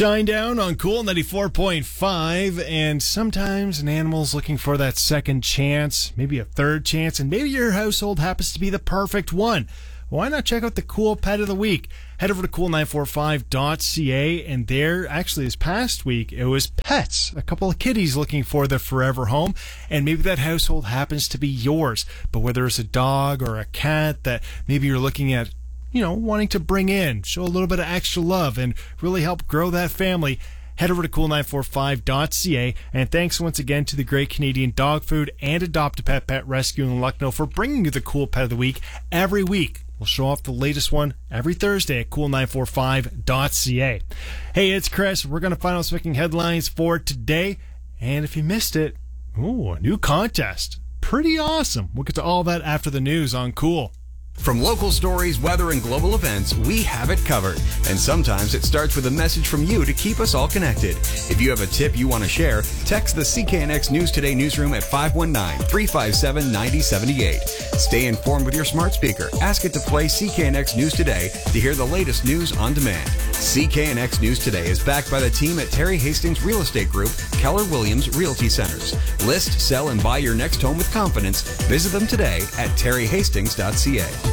Shine down on Cool 94.5, and sometimes an animal's looking for that second chance, maybe a third chance, and maybe your household happens to be the perfect one. Why not check out the Cool Pet of the Week? Head over to cool945.ca, and there, actually this past week, it was pets. A couple of kitties looking for their forever home, and maybe that household happens to be yours. But whether it's a dog or a cat that maybe you're looking at, wanting to bring in, show a little bit of extra love and really help grow that family, head over to cool945.ca. And thanks once again to the Great Canadian Dog Food and Adopt-A-Pet Pet Rescue in Lucknow for bringing you the Cool Pet of the Week every week. We'll show off the latest one every Thursday at cool945.ca. Hey, it's Chris. We're going to find out some headlines for today. And if you missed it, a new contest. Pretty awesome. We'll get to all that after the news on Cool. From local stories, weather, and global events, we have it covered. And sometimes it starts with a message from you to keep us all connected. If you have a tip you want to share, text the CKNX News Today newsroom at 519-357-9078. Stay informed with your smart speaker. Ask it to play CKNX News Today to hear the latest news on demand. CKNX News Today is backed by the team at Terry Hastings Real Estate Group, Keller Williams Realty Centers. List, sell, and buy your next home with confidence. Visit them today at terryhastings.ca.